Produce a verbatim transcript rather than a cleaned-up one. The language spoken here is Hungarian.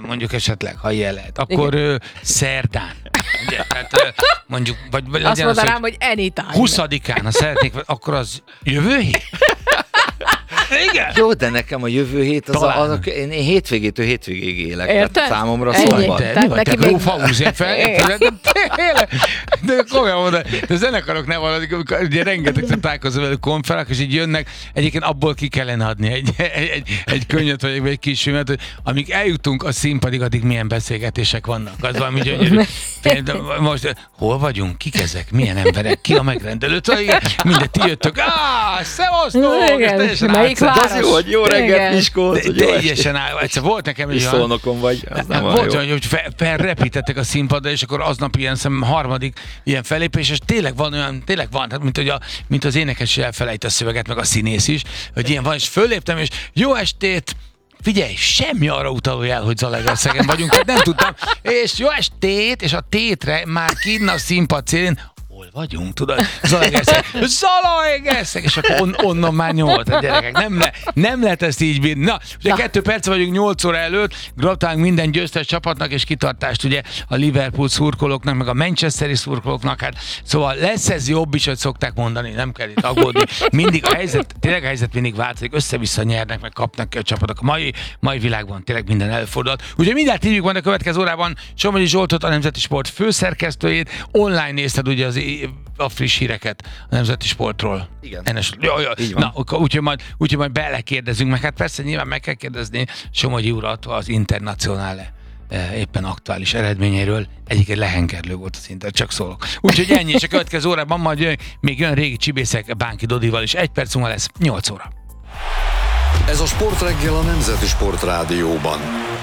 mondjuk esetleg, ha ilyen lehet, akkor ö, szerdán. Ugye, tehát, ö, mondjuk, vagy, vagy azt legyen mondanám, az, hogy anytime. huszadikán, ha szeretnék, akkor az jövő hét? Igen. Jó, de nekem a jövő hét, az a, az a, én, én hétvégétől hétvégéig élek. Érted? Tehát számomra Ennyi. szabad. Te, Tehát mi vagy, te neki még- grófahúzén fel? De tényleg, de komolyan mondom, de zenekarok nem valadik, amikor ugye rengeteg találkozom velük konferák, és így jönnek, egyébként abból ki kellene adni egy, egy, egy, egy könyvet, vagy egy kis filmet, hogy amíg eljutunk a színpadig, addig milyen beszélgetések vannak. Az valami gyönyörű. Például most, hol vagyunk? Kik ezek? Milyen emberek? Ki a megrendelő? Mindegy, ti jöttök. Áh, szevasztok! Igen, És teljesen melyik átszett. város? Az jó, hogy jó reggelt, Igen. Miskolc, De hogy jó teljesen áll. Egyszer volt nekem és is olyan, Szolnokon vagy. Az nem volt olyan jó. olyan, hogy fel, felrepítettek a színpadra, és akkor aznap ilyen szem harmadik ilyen felépés, és tényleg van olyan, tényleg van, tehát mint, hogy a, mint az énekes elfelejt a szöveget, meg a színész is, hogy ilyen van, és föléptem, és jó estét, figyelj, semmi arra utaló jel, hogy Zalaegerszegen vagyunk, tehát nem tudtam, és jó estét, és a tétre már kinn a színpad célén, hol vagyunk, tudod? Zalaegerszeg, Zalaegerszeg, és akkor on, onnan már nyolc, a gyerekek. Nem, le, nem lehet ezt így bírni. Na, ugye Na. kettő perc vagyunk nyolc óra előtt, gratulálunk minden győztes csapatnak, és kitartást ugye a Liverpool szurkolóknak, meg a Manchesteri szurkolóknak, hát szóval lesz ez jobb is, hogy szokták mondani, nem kell itt aggódni. Mindig a helyzet, tényleg a helyzet mindig változik, össze-vissza nyernek, meg kapnak ki a csapatok. A mai, mai világban tényleg minden előfordulhat. Ugye mindjárt hívjuk majd a következő órában Somogyi Zsoltot, a Nemzeti Sport főszerkesztőjét. Online nézted ugye az a friss híreket a Nemzeti Sportról. Igen. Enes, jó, jó. Így van. Na, úgyhogy majd, úgyhogy majd belekérdezünk, meg hát persze nyilván meg kell kérdezni Somogyi urat az Internacionále éppen aktuális eredményeiről. Egyébként lehengerlő volt az Inter, csak szólok. Úgyhogy ennyi, és a következő órában majd jön, még jön régi csibészek Bánki Dodival, és egy perc múlva lesz nyolc óra. Ez a Sportreggel a Nemzeti Sport Rádióban.